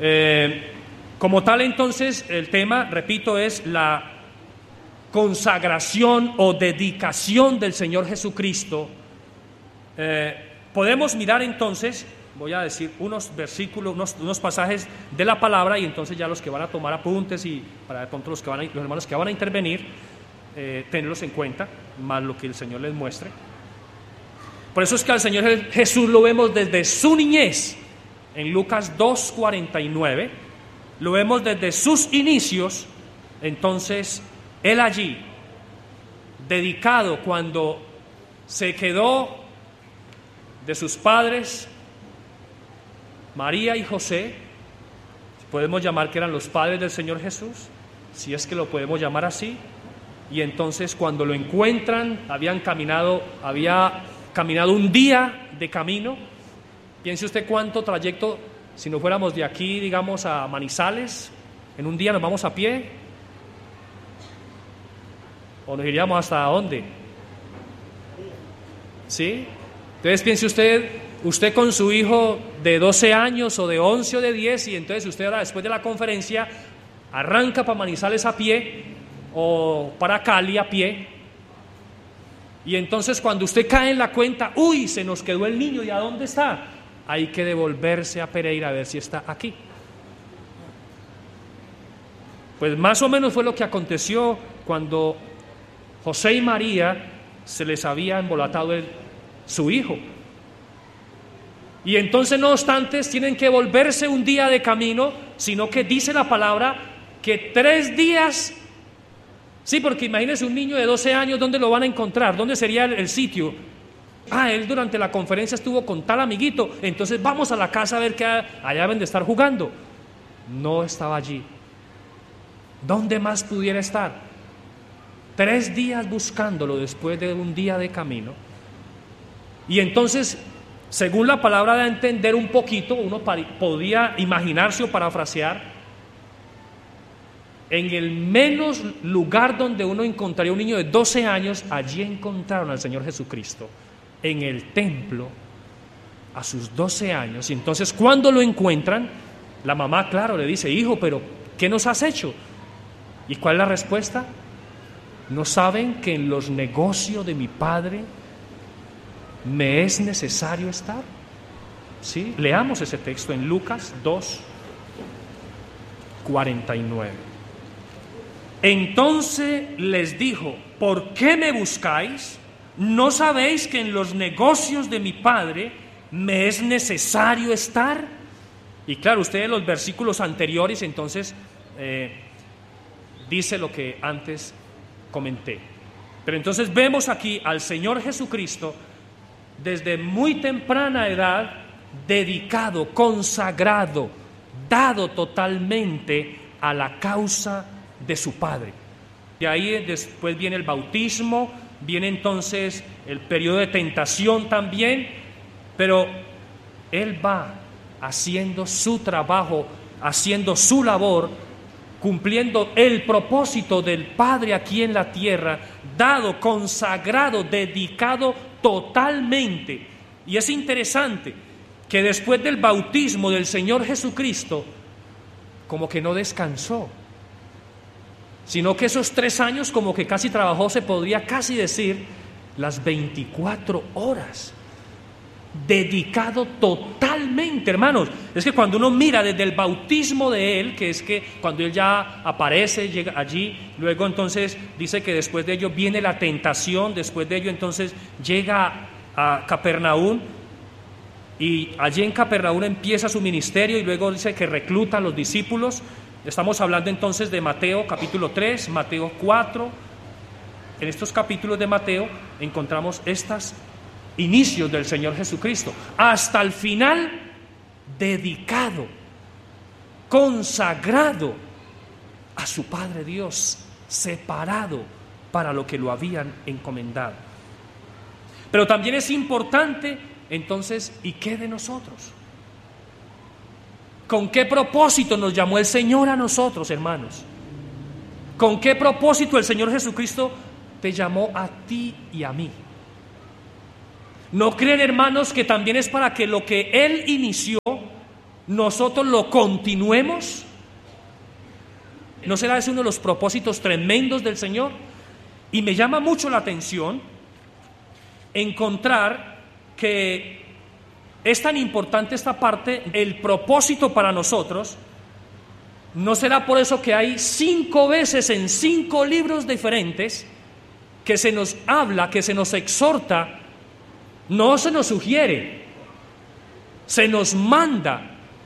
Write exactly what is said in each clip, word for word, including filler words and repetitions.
Eh, como tal, entonces, el tema, repito, es la consagración o dedicación del Señor Jesucristo. Eh, podemos mirar entonces, voy a decir unos versículos, unos, unos pasajes de la palabra, y entonces ya los que van a tomar apuntes y para de pronto los, que van a, los hermanos que van a intervenir, eh, tenerlos en cuenta, más lo que el Señor les muestre. Por eso es que al Señor Jesús lo vemos desde su niñez, en Lucas dos cuarenta y nueve, lo vemos desde sus inicios. Entonces Él allí, dedicado, cuando se quedó de sus padres, María y José, podemos llamar que eran los padres del Señor Jesús, si es que lo podemos llamar así, y entonces cuando lo encuentran, habían caminado, había caminado un día de camino. Piense usted cuánto trayecto, si no fuéramos de aquí, digamos, a Manizales, en un día nos vamos a pie, o nos iríamos hasta dónde, ¿sí? Entonces piense usted, usted con su hijo de doce años o de once o de diez, y entonces usted ahora después de la conferencia arranca para Manizales a pie o para Cali a pie, y entonces cuando usted cae en la cuenta, uy, se nos quedó el niño, ¿y a dónde está? Hay que devolverse a Pereira a ver si está aquí. Pues más o menos fue lo que aconteció cuando José y María se les había embolatado el, su hijo. Y entonces, no obstante, tienen que volverse un día de camino, sino que dice la palabra que tres días, sí, porque imagínense un niño de doce años, ¿dónde lo van a encontrar? ¿Dónde sería el, el sitio? Ah, él durante la conferencia estuvo con tal amiguito, entonces vamos a la casa a ver que allá deben de estar jugando. No estaba allí. ¿Dónde más pudiera estar? Tres días buscándolo después de un día de camino. Y entonces, según la palabra da a entender un poquito, uno podía imaginarse o parafrasear, en el menos lugar donde uno encontraría un niño de doce años, allí encontraron al Señor Jesucristo, en el templo, a sus doce años. Y entonces cuando lo encuentran, la mamá, claro, le dice: hijo, pero ¿qué nos has hecho? ¿Y cuál es la respuesta? ¿No saben que en los negocios de mi padre me es necesario estar? ¿Sí? Leamos ese texto en Lucas dos cuarenta y nueve. Entonces les dijo: ¿por qué me buscáis? ¿No sabéis que en los negocios de mi padre me es necesario estar? Y claro, ustedes los versículos anteriores, entonces eh, dice lo que antes comenté. Pero entonces vemos aquí al Señor Jesucristo desde muy temprana edad dedicado, consagrado, dado totalmente a la causa de su Padre. Y ahí después viene el bautismo, viene entonces el periodo de tentación también, pero Él va haciendo su trabajo, haciendo su labor, cumpliendo el propósito del Padre aquí en la tierra, dado, consagrado, dedicado totalmente. Y es interesante que después del bautismo del Señor Jesucristo, como que no descansó, sino que esos tres años como que casi trabajó, se podría casi decir, las veinticuatro horas, dedicado totalmente, hermanos. Es que cuando uno mira desde el bautismo de Él, que es que cuando Él ya aparece, llega allí, luego entonces dice que después de ello viene la tentación, después de ello entonces llega a Capernaum, y allí en Capernaum empieza su ministerio, y luego dice que recluta a los discípulos. Estamos hablando entonces de Mateo capítulo tres, Mateo cuatro. En estos capítulos de Mateo encontramos estos inicios del Señor Jesucristo, hasta el final dedicado, consagrado a su Padre Dios, separado para lo que lo habían encomendado. Pero también es importante entonces, ¿y qué de nosotros? ¿Con qué propósito nos llamó el Señor a nosotros, hermanos? ¿Con qué propósito el Señor Jesucristo te llamó a ti y a mí? ¿No creen, hermanos, que también es para que lo que Él inició, nosotros lo continuemos. ¿No será ese uno de los propósitos tremendos del Señor? Y me llama mucho la atención encontrar que es tan importante esta parte, el propósito para nosotros. ¿No será por eso que hay cinco veces en cinco libros diferentes que se nos habla, que se nos exhorta, no se nos sugiere, se nos manda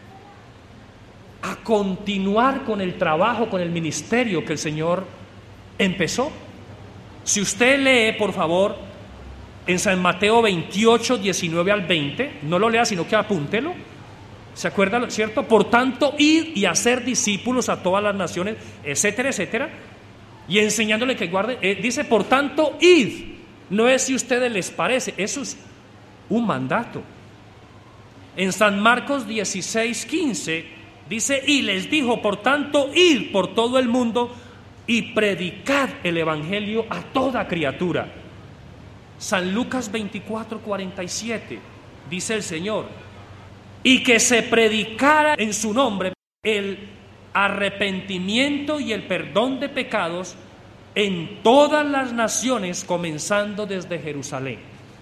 a continuar con el trabajo, con el ministerio que el Señor empezó? Si usted lee, por favor, en San Mateo veintiocho, diecinueve al veinte, no lo lea, sino que apúntelo. ¿Se acuerda, cierto? Por tanto, id y hacer discípulos a todas las naciones, etcétera, etcétera, y enseñándole que guarde. Eh, dice, por tanto, id. No es si a ustedes les parece, eso es un mandato. En San Marcos dieciséis, quince, dice, y les dijo, por tanto, id por todo el mundo y predicad el evangelio a toda criatura. San Lucas veinticuatro, cuarenta y siete, dice el Señor, y que se predicara en su nombre el arrepentimiento y el perdón de pecados en todas las naciones, comenzando desde Jerusalén.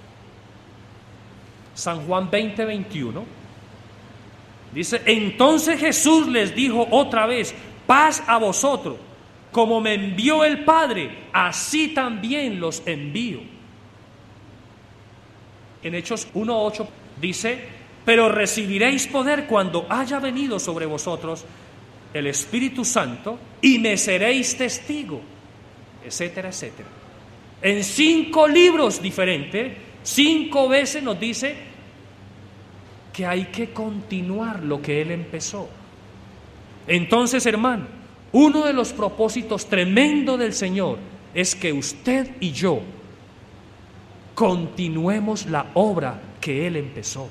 San Juan veinte, veintiuno, dice, entonces Jesús les dijo otra vez, paz a vosotros, como me envió el Padre, así también los envío. En Hechos uno, ocho dice, pero recibiréis poder cuando haya venido sobre vosotros el Espíritu Santo y me seréis testigo, etcétera, etcétera. En cinco libros diferentes, cinco veces nos dice que hay que continuar lo que Él empezó. Entonces, hermano, uno de los propósitos tremendos del Señor es que usted y yo continuemos la obra que Él empezó.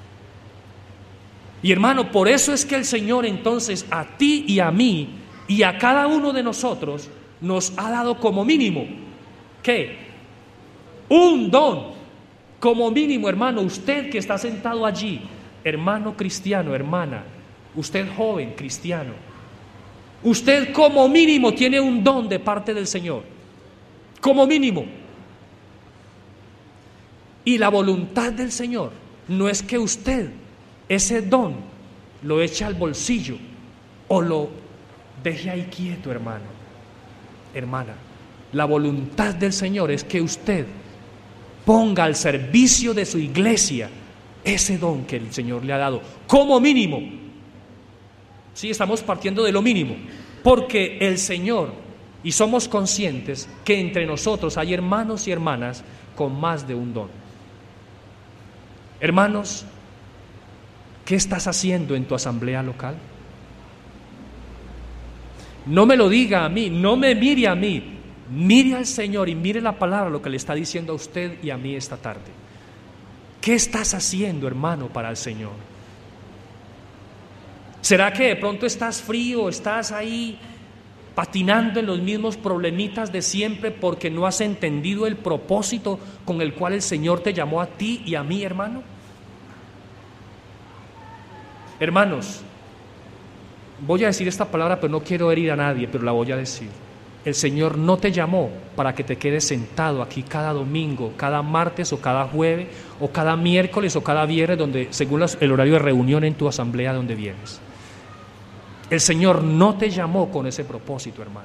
Y hermano, por eso es que el Señor entonces a ti y a mí y a cada uno de nosotros nos ha dado como mínimo, ¿qué? Un don. Como mínimo, hermano, usted que está sentado allí, hermano cristiano, hermana, usted joven cristiano, usted como mínimo tiene un don de parte del Señor, como mínimo. Y la voluntad del Señor no es que usted ese don lo eche al bolsillo o lo deje ahí quieto, hermano, hermana. La voluntad del Señor es que usted ponga al servicio de su iglesia ese don que el Señor le ha dado, como mínimo. Sí, estamos partiendo de lo mínimo, porque el Señor, y somos conscientes que entre nosotros hay hermanos y hermanas con más de un don. Hermanos, ¿qué estás haciendo en tu asamblea local? No me lo diga a mí, no me mire a mí, mire al Señor y mire la palabra, lo que le está diciendo a usted y a mí esta tarde. ¿Qué estás haciendo, hermano, para el Señor? ¿Será que de pronto estás frío, estás ahí patinando en los mismos problemitas de siempre porque no has entendido el propósito con el cual el Señor te llamó a ti y a mí, hermano? Hermanos, voy a decir esta palabra, pero no quiero herir a nadie, pero la voy a decir. El Señor no te llamó para que te quedes sentado aquí cada domingo, cada martes o cada jueves o cada miércoles o cada viernes, donde según el horario de reunión en tu asamblea donde vienes. El Señor no te llamó con ese propósito, hermano.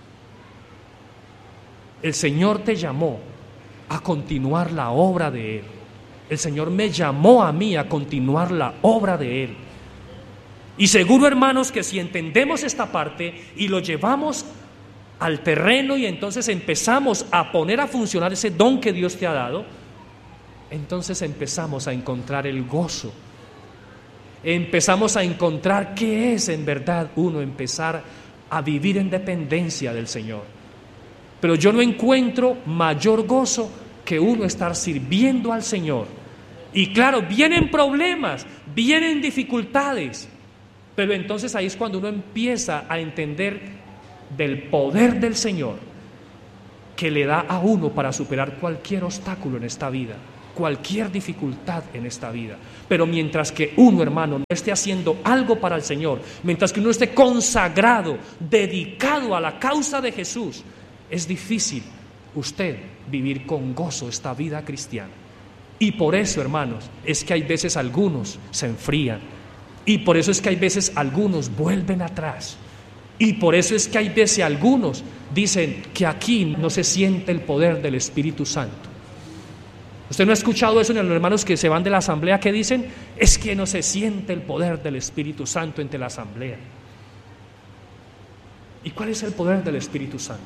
El Señor te llamó a continuar la obra de Él. El Señor me llamó a mí a continuar la obra de Él. Y seguro, hermanos, que si entendemos esta parte y lo llevamos al terreno y entonces empezamos a poner a funcionar ese don que Dios te ha dado, entonces empezamos a encontrar el gozo. Empezamos a encontrar qué es en verdad uno empezar a vivir en dependencia del Señor. Pero yo no encuentro mayor gozo que uno estar sirviendo al Señor. Y claro, vienen problemas, vienen dificultades, pero entonces ahí es cuando uno empieza a entender del poder del Señor que le da a uno para superar cualquier obstáculo en esta vida, cualquier dificultad en esta vida. Pero mientras que uno, hermano, no esté haciendo algo para el Señor, mientras que uno esté consagrado, dedicado a la causa de Jesús, es difícil usted vivir con gozo esta vida cristiana. Y por eso, hermanos, es que hay veces algunos se enfrían. Y por eso es que hay veces algunos vuelven atrás. Y por eso es que hay veces algunos dicen que aquí no se siente el poder del Espíritu Santo. ¿Usted no ha escuchado eso en los hermanos que se van de la asamblea que dicen? Es que no se siente el poder del Espíritu Santo entre la asamblea. ¿Y cuál es el poder del Espíritu Santo?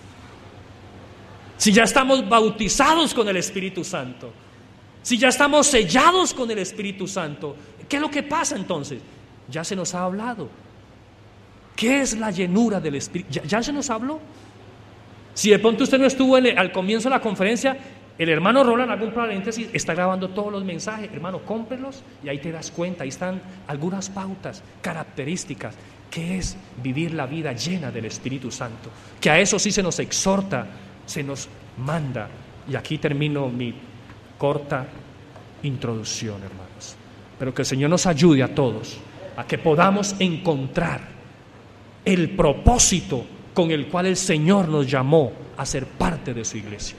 Si ya estamos bautizados con el Espíritu Santo, si ya estamos sellados con el Espíritu Santo, ¿qué es lo que pasa entonces? Ya se nos ha hablado. ¿Qué es la llenura del Espíritu? ¿Ya, ya se nos habló? Si de pronto usted no estuvo en el, al comienzo de la conferencia, el hermano Roland, algún paréntesis, está grabando todos los mensajes. Hermano, cómprelos y ahí te das cuenta. Ahí están algunas pautas, características. ¿Qué es vivir la vida llena del Espíritu Santo? Que a eso sí se nos exhorta, se nos manda. Y aquí termino mi corta introducción, hermanos. Pero que el Señor nos ayude a todos a que podamos encontrar el propósito con el cual el Señor nos llamó a ser parte de su iglesia.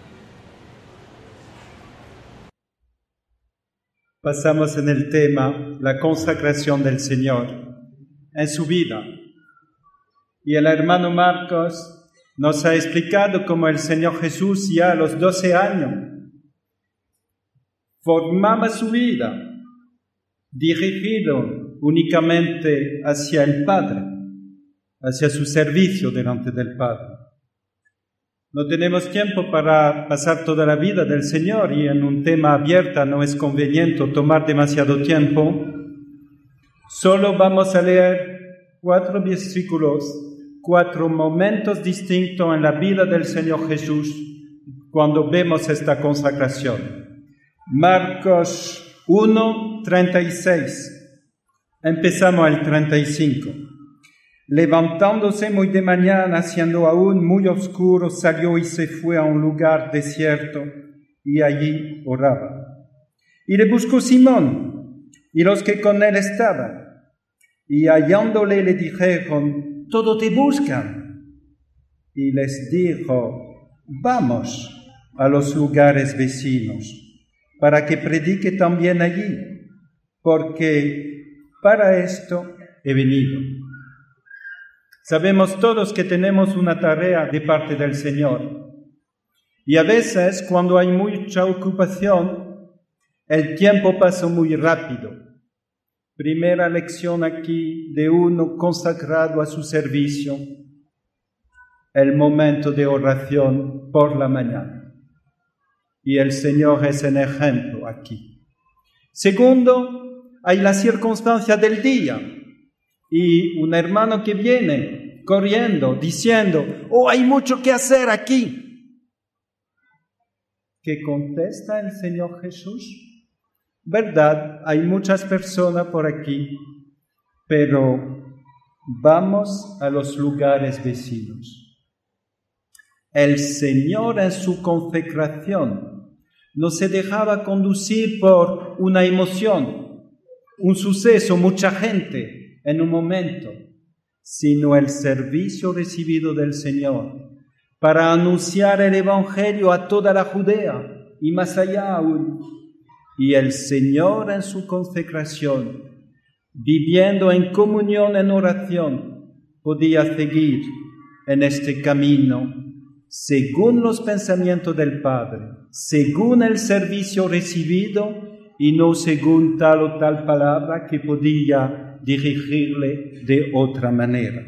Pasamos en el tema la consagración del Señor en su vida. Y el hermano Marcos nos ha explicado cómo el Señor Jesús ya a los doce años formaba su vida dirigido únicamente hacia el Padre, hacia su servicio delante del Padre. No tenemos tiempo para pasar toda la vida del Señor y en un tema abierto no es conveniente tomar demasiado tiempo. Solo vamos a leer cuatro versículos, cuatro momentos distintos en la vida del Señor Jesús cuando vemos esta consagración. Marcos uno, treinta y seis. Empezamos al treinta y cinco. Levantándose muy de mañana, siendo aún muy oscuro, salió y se fue a un lugar desierto, y allí oraba. Y le buscó Simón, y los que con él estaban, y hallándole le dijeron: «Todo te buscan». Y les dijo: «Vamos a los lugares vecinos, para que predique también allí, porque para esto he venido». Sabemos todos que tenemos una tarea de parte del Señor. Y a veces, cuando hay mucha ocupación, el tiempo pasa muy rápido. Primera lección aquí de uno consagrado a su servicio, el momento de oración por la mañana. Y el Señor es un ejemplo aquí. Segundo, hay la circunstancia del día. Y un hermano que viene corriendo, diciendo: «Oh, hay mucho que hacer aquí». ¿Qué contesta el Señor Jesús? Verdad, hay muchas personas por aquí, pero vamos a los lugares vecinos. El Señor en su consagración no se dejaba conducir por una emoción, un suceso, mucha gente, en un momento, sino el servicio recibido del Señor para anunciar el Evangelio a toda la Judea y más allá aún. Y el Señor en su consagración, viviendo en comunión, en oración, podía seguir en este camino según los pensamientos del Padre, según el servicio recibido y no según tal o tal palabra que podía dirigirle de otra manera.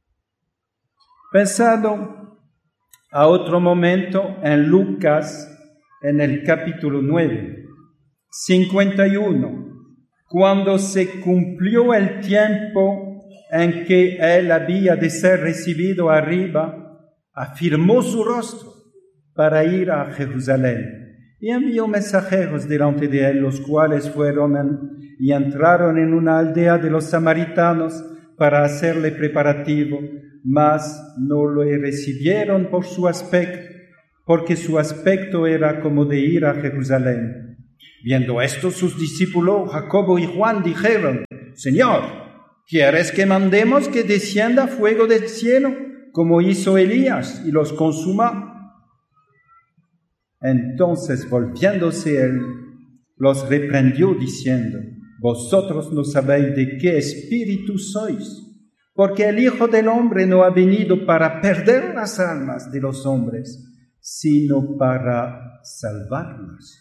Pensado a otro momento en Lucas, en el capítulo nueve, cincuenta y uno, cuando se cumplió el tiempo en que él había de ser recibido arriba, afirmó su rostro para ir a Jerusalén. Y envió mensajeros delante de él, los cuales fueron en, y entraron en una aldea de los samaritanos para hacerle preparativo, mas no lo recibieron por su aspecto, porque su aspecto era como de ir a Jerusalén. Viendo esto, sus discípulos Jacobo y Juan dijeron: Señor, ¿quieres que mandemos que descienda fuego del cielo, como hizo Elías, y los consuma? Entonces, volviéndose él, los reprendió diciendo: Vosotros no sabéis de qué espíritu sois, porque el Hijo del Hombre no ha venido para perder las almas de los hombres, sino para salvarlas.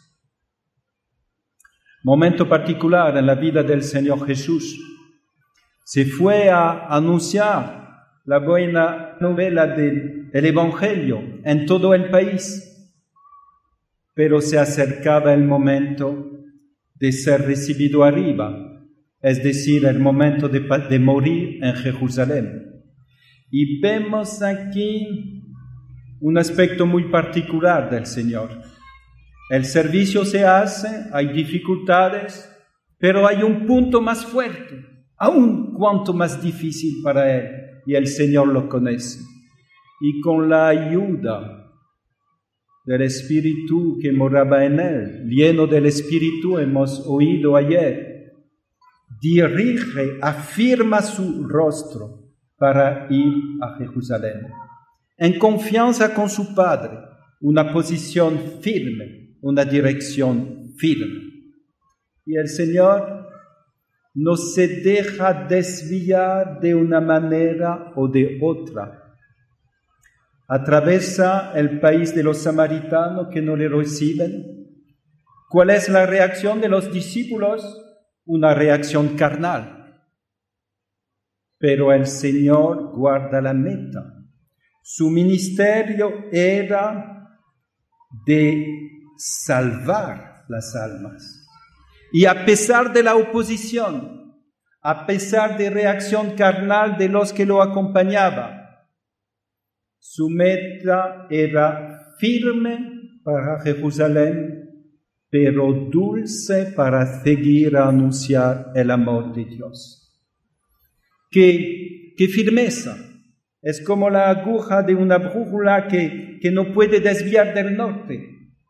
Momento particular en la vida del Señor Jesús. Se fue a anunciar la buena novela del Evangelio en todo el país, pero se acercaba el momento de ser recibido arriba, es decir, el momento de, de morir en Jerusalén. Y vemos aquí un aspecto muy particular del Señor. El servicio se hace, hay dificultades, pero hay un punto más fuerte, aún cuanto más difícil para Él, y el Señor lo conoce. Y con la ayuda del Espíritu que moraba en Él, lleno del Espíritu, hemos oído ayer, dirige, afirma su rostro para ir a Jerusalén. En confianza con su Padre, una posición firme, una dirección firme. Y el Señor no se deja desviar de una manera o de otra. Atraviesa el país de los samaritanos que no le reciben. ¿Cuál es la reacción de los discípulos? Una reacción carnal. Pero el Señor guarda la meta. Su ministerio era de salvar las almas. Y a pesar de la oposición, a pesar de reacción carnal de los que lo acompañaban, su meta era firme para Jerusalén, pero dulce para seguir a anunciar el amor de Dios. ¡Qué, qué firmeza! Es como la aguja de una brújula que, que no puede desviar del norte.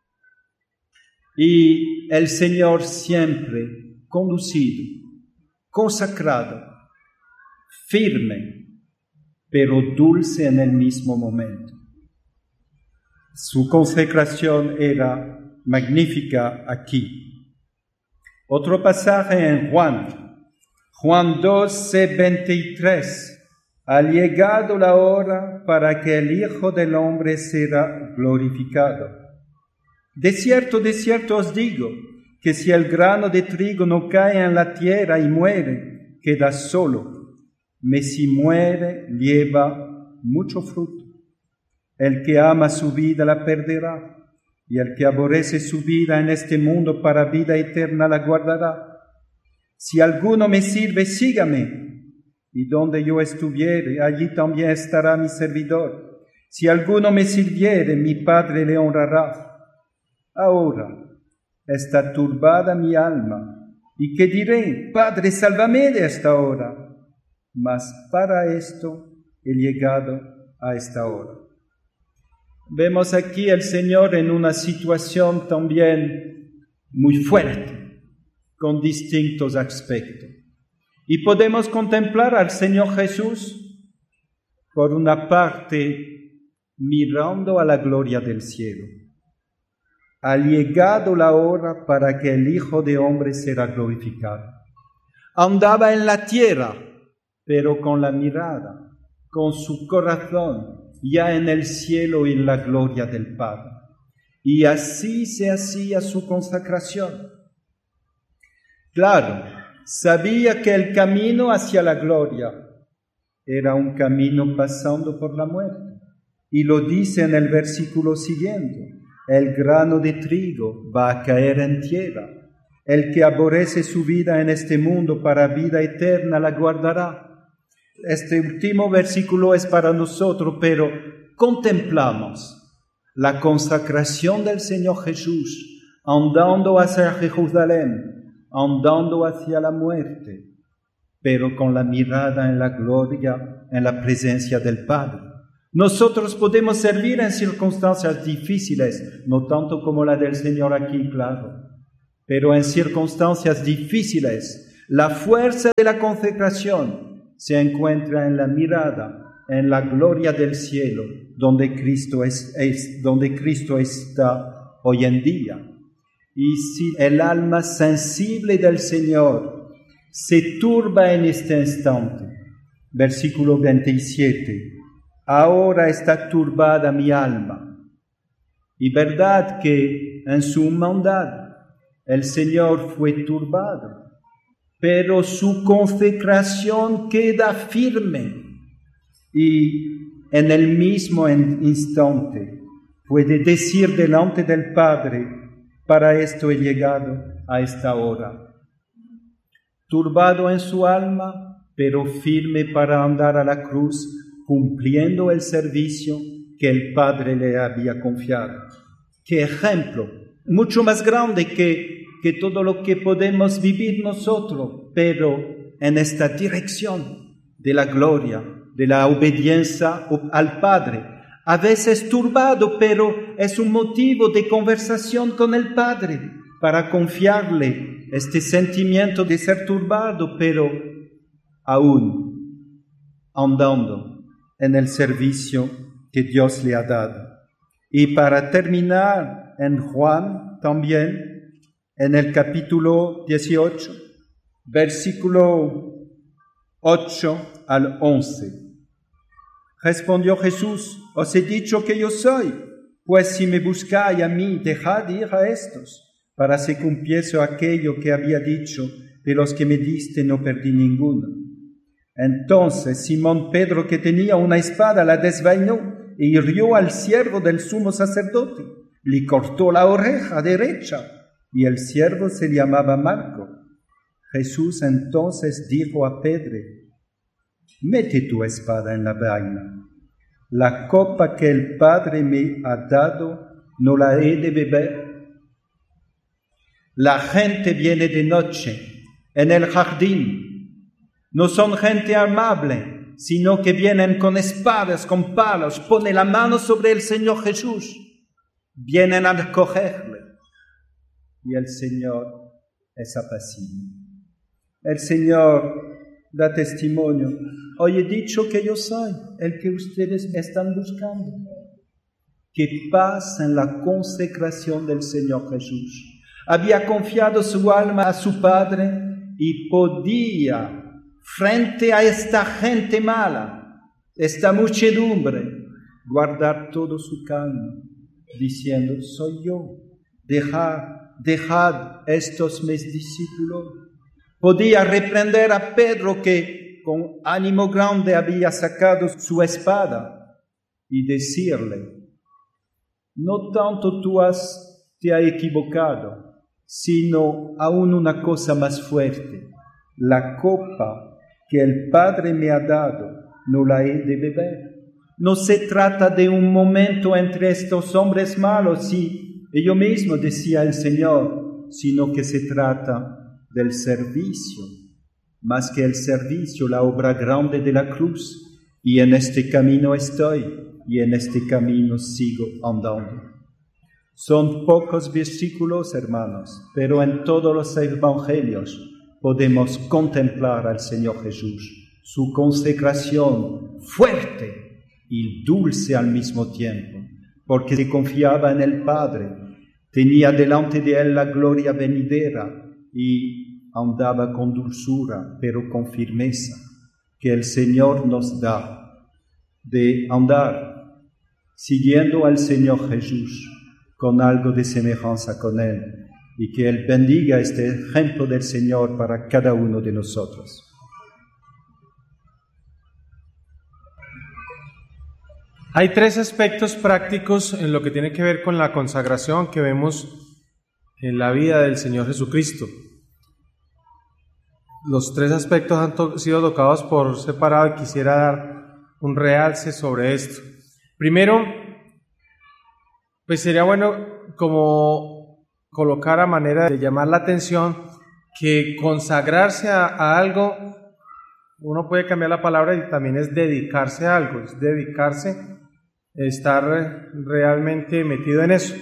Y el Señor siempre conducido, consagrado, firme, pero dulce en el mismo momento. Su consagración era magnífica aquí. Otro pasaje en Juan, Juan doce, veintitrés. Ha llegado la hora para que el Hijo del Hombre sea glorificado. De cierto, de cierto os digo, que si el grano de trigo no cae en la tierra y muere, queda solo, mas si muere, lleva mucho fruto. El que ama su vida la perderá, y el que aborrece su vida en este mundo para vida eterna la guardará. Si alguno me sirve, sígame, y donde yo estuviere, allí también estará mi servidor. Si alguno me sirviere, mi Padre le honrará. Ahora está turbada mi alma, ¿y qué diré? Padre, sálvame de esta hora. Mas para esto he llegado a esta hora. Vemos aquí al Señor en una situación también muy fuerte, con distintos aspectos. Y podemos contemplar al Señor Jesús, por una parte, mirando a la gloria del cielo. Ha llegado la hora para que el Hijo de Hombre sea glorificado. Andaba en la tierra, pero con la mirada, con su corazón, ya en el cielo y en la gloria del Padre. Y así se hacía su consagración. Claro, sabía que el camino hacia la gloria era un camino pasando por la muerte. Y lo dice en el versículo siguiente: el grano de trigo va a caer en tierra. El que aborrece su vida en este mundo para vida eterna la guardará. Este último versículo es para nosotros, pero contemplamos la consagración del Señor Jesús, andando hacia Jerusalén, andando hacia la muerte, pero con la mirada en la gloria, en la presencia del Padre. Nosotros podemos servir en circunstancias difíciles, no tanto como la del Señor aquí, claro, pero en circunstancias difíciles, la fuerza de la consecración se encuentra en la mirada, en la gloria del cielo, donde Cristo, es, es, donde Cristo está hoy en día. Y si el alma sensible del Señor se turba en este instante, versículo veintisiete, ahora está turbada mi alma. Y verdad que en su humanidad el Señor fue turbado, pero su consecración queda firme y en el mismo instante puede decir delante del Padre, para esto he llegado a esta hora. Turbado en su alma, pero firme para andar a la cruz, cumpliendo el servicio que el Padre le había confiado. ¡Qué ejemplo! Mucho más grande que, que todo lo que podemos vivir nosotros, pero en esta dirección de la gloria, de la obediencia al Padre. A veces turbado, pero es un motivo de conversación con el Padre para confiarle este sentimiento de ser turbado, pero aún andando en el servicio que Dios le ha dado. Y para terminar, en Juan también, en el capítulo dieciocho, versículo ocho al once. Respondió Jesús, os he dicho que yo soy, pues si me buscáis a mí, dejad ir a estos, para se cumpliese aquello que había dicho, de los que me diste no perdí ninguno. Entonces Simón Pedro, que tenía una espada, la desvainó e hirió al siervo del sumo sacerdote, le cortó la oreja derecha, y el siervo se llamaba Marco. Jesús entonces dijo a Pedro, mete tu espada en la vaina. La copa que el Padre me ha dado, ¿no la he de beber? La gente viene de noche en el jardín. No son gente amable, sino que vienen con espadas, con palos, ponen la mano sobre el Señor Jesús. Vienen a recogerle. Y el Señor es apacible. El Señor da testimonio. Hoy he dicho que yo soy el que ustedes están buscando. Que paz en la consecración del Señor Jesús. Había confiado su alma a su Padre y podía, frente a esta gente mala, esta muchedumbre, guardar todo su calma, diciendo, soy yo, dejad, dejad estos mis discípulos. Podía reprender a Pedro que con ánimo grande había sacado su espada y decirle, no tanto tú has, te has equivocado, sino aún una cosa más fuerte, la copa que el Padre me ha dado, no la he de beber. No se trata de un momento entre estos hombres malos, y ello mismo decía el Señor, sino que se trata del servicio, más que el servicio, la obra grande de la cruz, y en este camino estoy, y en este camino sigo andando. Son pocos versículos, hermanos, pero en todos los evangelios podemos contemplar al Señor Jesús, su consecración fuerte y dulce al mismo tiempo, porque se confiaba en el Padre, tenía delante de él la gloria venidera y andaba con dulzura, pero con firmeza, que el Señor nos da de andar siguiendo al Señor Jesús con algo de semejanza con Él, y que Él bendiga este ejemplo del Señor para cada uno de nosotros. Hay tres aspectos prácticos en lo que tiene que ver con la consagración que vemos en la vida del Señor Jesucristo. Los tres aspectos han to- sido tocados por separado y quisiera dar un realce sobre esto. Primero, pues sería bueno como colocar a manera de llamar la atención que consagrarse a, a algo, uno puede cambiar la palabra y también es dedicarse a algo, es dedicarse estar realmente metido en eso.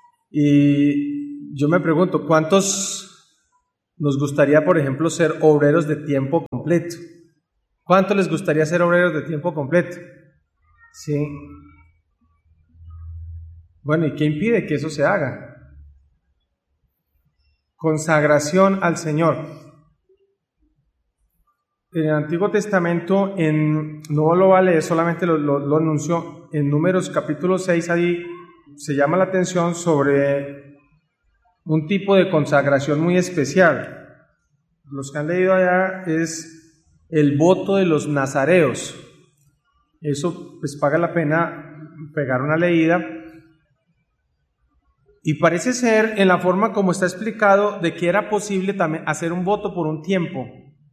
Y yo me pregunto, ¿cuántos nos gustaría, por ejemplo, ser obreros de tiempo completo? ¿Cuántos les gustaría ser obreros de tiempo completo? Sí. Bueno, ¿y qué impide que eso se haga? Consagración al Señor. En el Antiguo Testamento, en, no lo va a leer, solamente lo, lo, lo anunció, en Números capítulo seis, ahí se llama la atención sobre un tipo de consagración muy especial. Los que han leído allá es el voto de los nazareos. Eso pues paga la pena pegar una leída. Y parece ser, en la forma como está explicado, de que era posible también hacer un voto por un tiempo.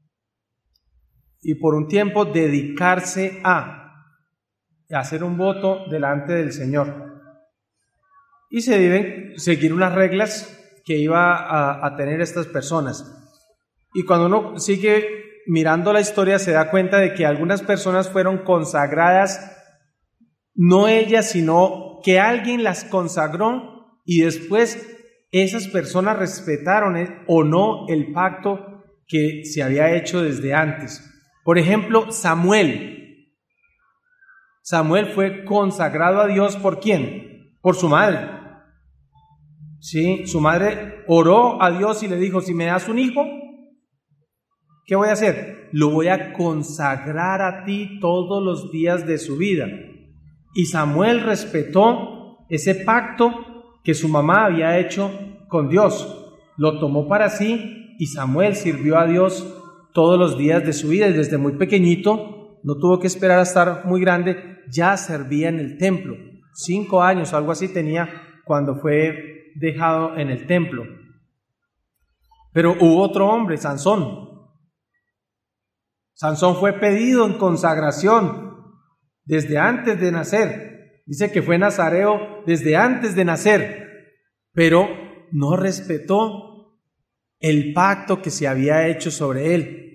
Y por un tiempo dedicarse a hacer un voto delante del Señor. Y se deben seguir unas reglas que iba a, a tener estas personas. Y cuando uno sigue mirando la historia se da cuenta de que algunas personas fueron consagradas, no ellas, sino que alguien las consagró. Y después esas personas respetaron o no el pacto que se había hecho desde antes. Por ejemplo, Samuel. Samuel fue consagrado a Dios ¿por quién? Por su madre. Sí, su madre oró a Dios y le dijo, si me das un hijo, ¿qué voy a hacer? Lo voy a consagrar a ti todos los días de su vida. Y Samuel respetó ese pacto que su mamá había hecho con Dios, lo tomó para sí y Samuel sirvió a Dios todos los días de su vida y desde muy pequeñito, no tuvo que esperar a estar muy grande, ya servía en el templo, cinco años o algo así tenía cuando fue dejado en el templo. Pero hubo otro hombre, Sansón. Sansón fue pedido en consagración desde antes de nacer. Dice que fue nazareo desde antes de nacer, pero no respetó el pacto que se había hecho sobre él.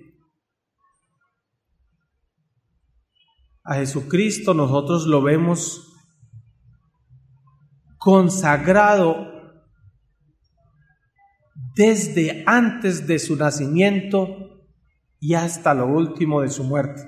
A Jesucristo nosotros lo vemos consagrado desde antes de su nacimiento y hasta lo último de su muerte.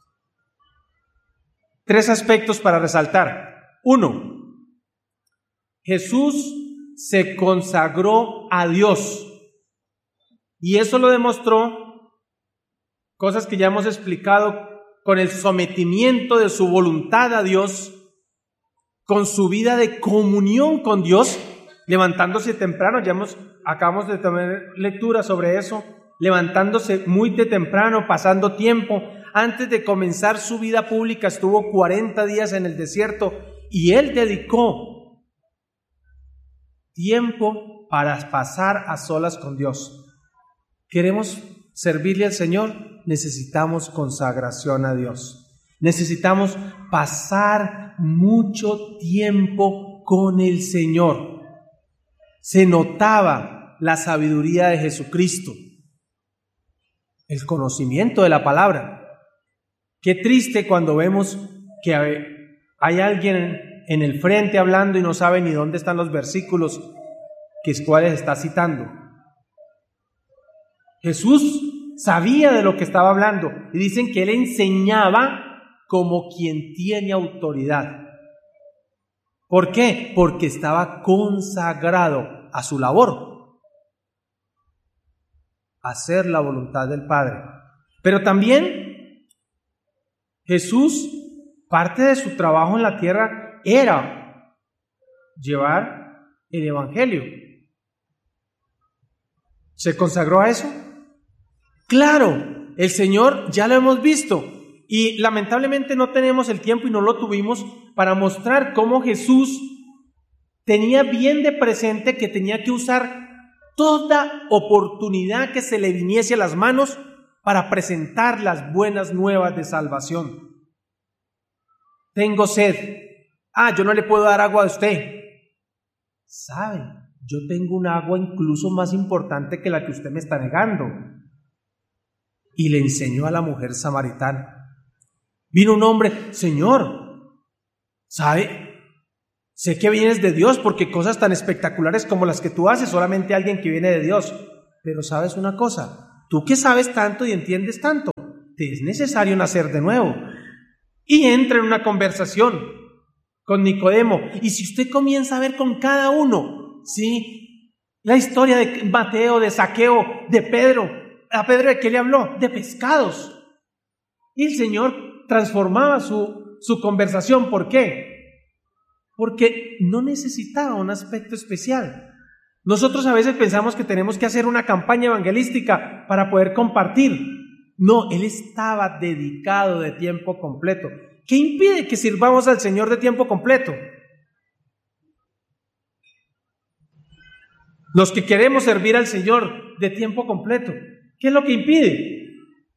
Tres aspectos para resaltar. Uno, Jesús se consagró a Dios y eso lo demostró, cosas que ya hemos explicado, con el sometimiento de su voluntad a Dios, con su vida de comunión con Dios, levantándose temprano, ya hemos, acabamos de tener lectura sobre eso, levantándose muy de temprano, pasando tiempo. Antes de comenzar su vida pública estuvo cuarenta días en el desierto y él dedicó tiempo para pasar a solas con Dios. ¿Queremos servirle al Señor? Necesitamos consagración a Dios. Necesitamos pasar mucho tiempo con el Señor. Se notaba la sabiduría de Jesucristo, el conocimiento de la palabra. Qué triste cuando vemos que hay alguien en el frente hablando y no sabe ni dónde están los versículos que es cuáles está citando. Jesús sabía de lo que estaba hablando y dicen que él enseñaba como quien tiene autoridad. ¿Por qué? Porque estaba consagrado a su labor, a hacer la voluntad del Padre. Pero también Jesús, parte de su trabajo en la tierra era llevar el evangelio. ¿Se consagró a eso? Claro, el Señor ya lo hemos visto y lamentablemente no tenemos el tiempo y no lo tuvimos para mostrar cómo Jesús tenía bien de presente que tenía que usar toda oportunidad que se le viniese a las manos para presentar las buenas nuevas de salvación. Tengo sed. Ah, yo no le puedo dar agua a usted. ¿Sabe? Yo tengo un agua incluso más importante que la que usted me está negando. Y le enseñó a la mujer samaritana. Vino un hombre, Señor, ¿sabe? Sé que vienes de Dios porque cosas tan espectaculares como las que tú haces, solamente alguien que viene de Dios. Pero sabes una cosa, tú que sabes tanto y entiendes tanto, te es necesario nacer de nuevo. Y entra en una conversación con Nicodemo. Y si usted comienza a ver con cada uno, ¿sí?, la historia de Mateo, de Zaqueo, de Pedro. ¿A Pedro de qué le habló? De pescados. Y el Señor transformaba su, su conversación. ¿Por qué? Porque no necesitaba un aspecto especial. Nosotros a veces pensamos que tenemos que hacer una campaña evangelística para poder compartir. No, Él estaba dedicado de tiempo completo. ¿Qué impide que sirvamos al Señor de tiempo completo? Los que queremos servir al Señor de tiempo completo, ¿qué es lo que impide?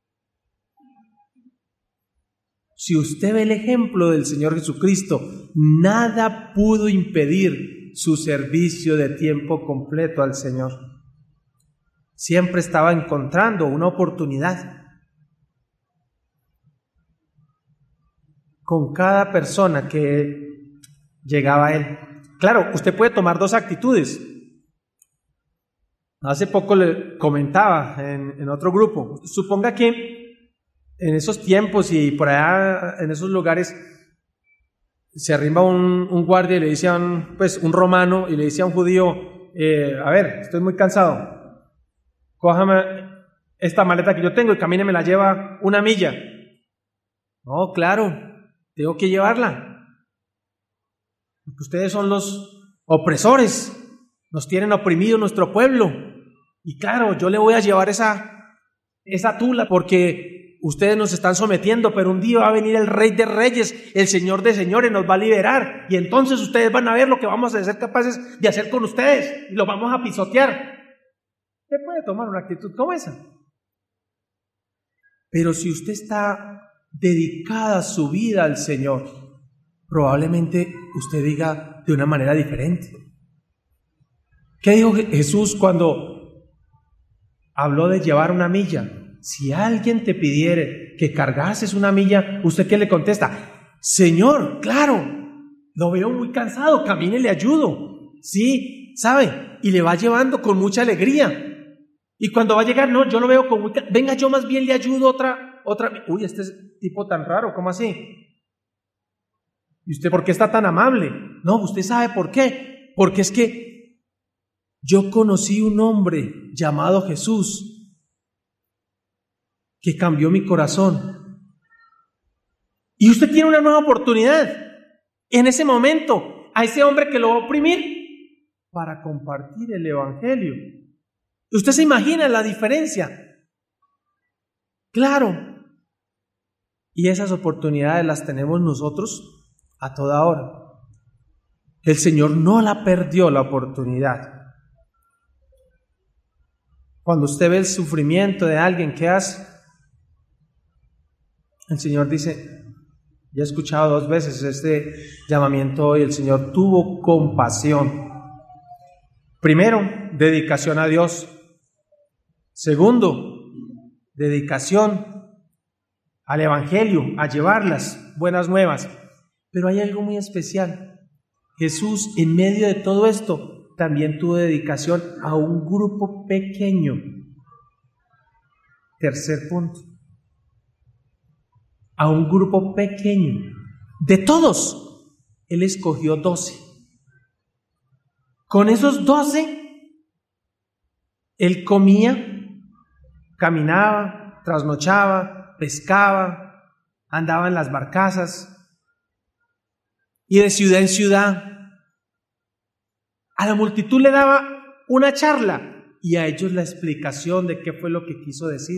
Si usted ve el ejemplo del Señor Jesucristo, nada pudo impedir su servicio de tiempo completo al Señor. Siempre estaba encontrando una oportunidad con cada persona que llegaba a Él. Claro, usted puede tomar dos actitudes. Hace poco le comentaba en, en otro grupo, suponga que en esos tiempos y por allá en esos lugares se arrima un, un guardia y le dice a un, pues, un romano y le dice a un judío, eh, a ver, estoy muy cansado, cójame esta maleta que yo tengo y camine, me la lleva una milla. No, claro, tengo que llevarla, porque ustedes son los opresores, nos tienen oprimido nuestro pueblo. Y claro, yo le voy a llevar esa, esa tula porque ustedes nos están sometiendo, pero un día va a venir el Rey de Reyes, el Señor de Señores, nos va a liberar. Y entonces ustedes van a ver lo que vamos a ser capaces de hacer con ustedes y lo vamos a pisotear. Usted puede tomar una actitud como esa. Pero si usted está dedicada su vida al Señor, probablemente usted diga de una manera diferente. ¿Qué dijo Jesús cuando habló de llevar una milla? Si alguien te pidiere que cargases una milla, ¿usted qué le contesta? Señor, claro, lo veo muy cansado, camine, le ayudo. Sí, ¿sabe? Y le va llevando con mucha alegría. Y cuando va a llegar, no, yo lo veo con muy... Venga, yo más bien le ayudo otra, otra... Uy, este es tipo tan raro, ¿cómo así? ¿Y usted por qué está tan amable? No, usted sabe por qué. Porque es que yo conocí un hombre llamado Jesús que cambió mi corazón. Y usted tiene una nueva oportunidad en ese momento a ese hombre que lo va a oprimir para compartir el evangelio. ¿Usted se imagina la diferencia? Claro. Y esas oportunidades las tenemos nosotros a toda hora. El Señor no la perdió la oportunidad. Cuando usted ve el sufrimiento de alguien, ¿qué hace? El Señor dice, ya he escuchado dos veces este llamamiento hoy, el Señor tuvo compasión. Primero, dedicación a Dios. Segundo, dedicación al Evangelio, a llevar las buenas nuevas. Pero hay algo muy especial. Jesús, en medio de todo esto, también tuvo dedicación a un grupo pequeño. Tercer punto. A un grupo pequeño. De todos, Él escogió doce. Con esos doce, Él comía, caminaba, trasnochaba, pescaba, andaba en las barcazas y de ciudad en ciudad. A la multitud le daba una charla y a ellos la explicación de qué fue lo que quiso decir.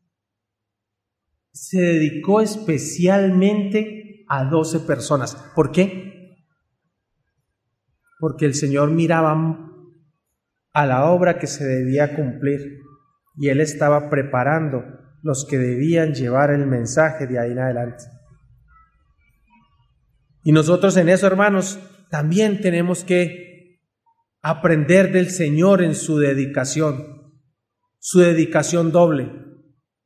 Se dedicó especialmente a doce personas. ¿Por qué? Porque el Señor miraba a la obra que se debía cumplir y Él estaba preparando los que debían llevar el mensaje de ahí en adelante. Y nosotros en eso, hermanos, también tenemos que aprender del Señor en su dedicación, su dedicación doble.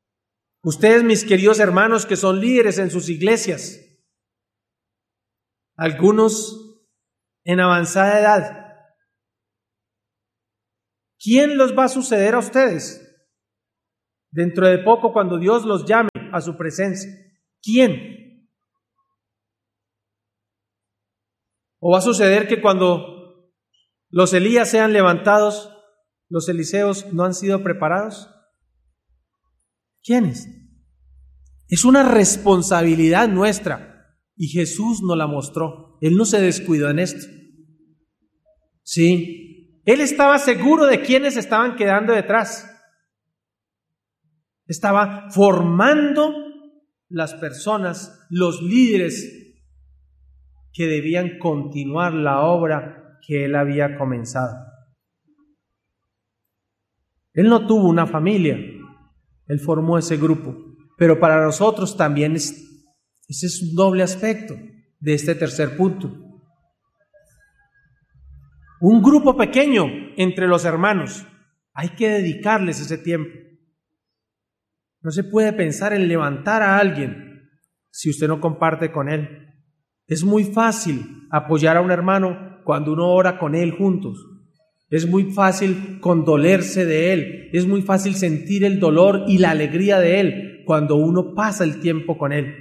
Ustedes, mis queridos hermanos, que son líderes en sus iglesias, algunos en avanzada edad. ¿Quién los va a suceder a ustedes dentro de poco cuando Dios los llame a su presencia? ¿Quién? ¿O va a suceder que cuando los Elías sean levantados, los Eliseos no han sido preparados? ¿Quiénes? Es una responsabilidad nuestra y Jesús nos la mostró. Él no se descuidó en esto. Sí, Él estaba seguro de quiénes estaban quedando detrás. Estaba formando las personas, los líderes que debían continuar la obra que Él había comenzado. Él no tuvo una familia, Él formó ese grupo, pero para nosotros también es, ese es un doble aspecto de este tercer punto. Un grupo pequeño entre los hermanos, hay que dedicarles ese tiempo. No se puede pensar en levantar a alguien si usted no comparte con él. Es muy fácil apoyar a un hermano cuando uno ora con él juntos. Es muy fácil condolerse de él. Es muy fácil sentir el dolor y la alegría de él cuando uno pasa el tiempo con él.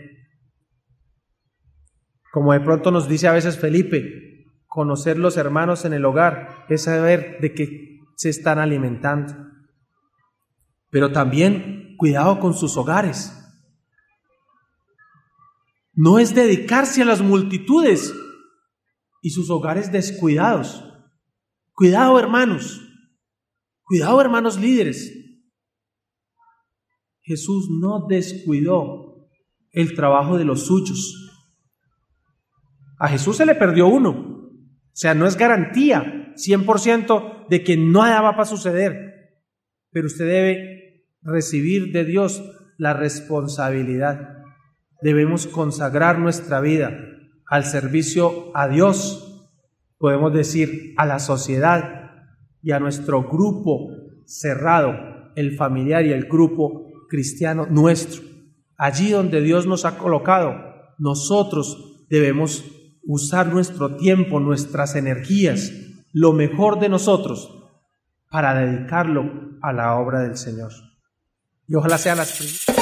Como de pronto nos dice a veces Felipe, conocer los hermanos en el hogar es saber de qué se están alimentando. Pero también cuidado con sus hogares. No es dedicarse a las multitudes y sus hogares descuidados. Cuidado, hermanos. Cuidado, hermanos líderes. Jesús no descuidó el trabajo de los suyos. A Jesús se le perdió uno. O sea, no es garantía cien por ciento de que nada va a suceder. Pero usted debe recibir de Dios la responsabilidad. Debemos consagrar nuestra vida al servicio a Dios, podemos decir a la sociedad y a nuestro grupo cerrado, el familiar y el grupo cristiano nuestro. Allí donde Dios nos ha colocado, nosotros debemos usar nuestro tiempo, nuestras energías, lo mejor de nosotros para dedicarlo a la obra del Señor. Y ojalá sean las